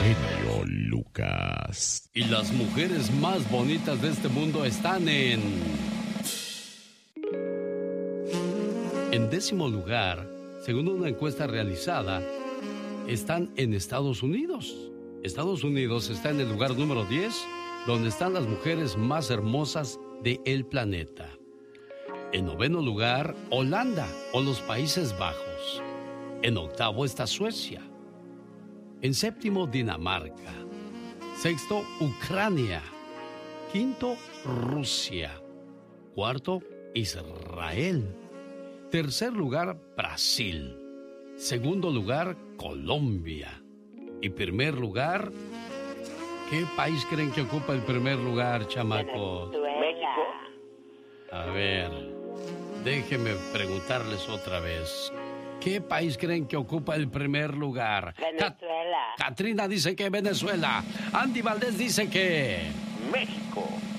genio Lucas. Y las mujeres más bonitas de este mundo están en 10º lugar, según una encuesta realizada, están en Estados Unidos. Estados Unidos está en el lugar número 10, donde están las mujeres más hermosas del planeta. En 9º lugar, Holanda o los Países Bajos. En 8º está Suecia. En 7º, Dinamarca. 6º, Ucrania. 5º, Rusia. 4º, Israel. 3er lugar, Brasil. 2º lugar, Colombia. Y 1er lugar, ¿qué país creen que ocupa el 1er lugar, chamacos? México. A ver, déjenme preguntarles otra vez. ¿Qué país creen que ocupa el 1er lugar? Venezuela. Katrina dice que Venezuela. Andy Valdés dice que México.